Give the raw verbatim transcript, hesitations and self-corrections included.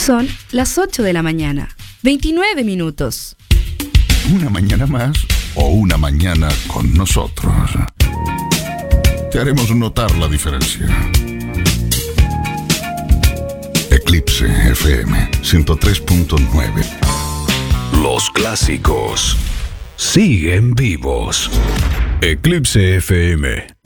Son las ocho de la mañana, veintinueve minutos. Una mañana más o una mañana con nosotros. Te haremos notar la diferencia. Eclipse F M ciento tres punto nueve. Los clásicos siguen vivos. Eclipse F M.